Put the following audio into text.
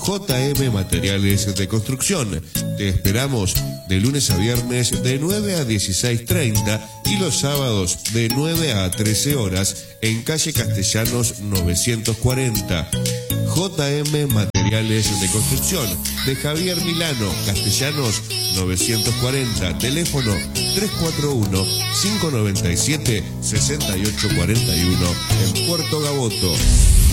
JM Materiales de Construcción. Te esperamos de lunes a viernes de 9 a 16:30 y los sábados de 9 a 13 horas en calle Castellanos 940. JM Materiales de Construcción de Javier Milano, Castellanos 940, teléfono 341-597-6841 en Puerto Gaboto.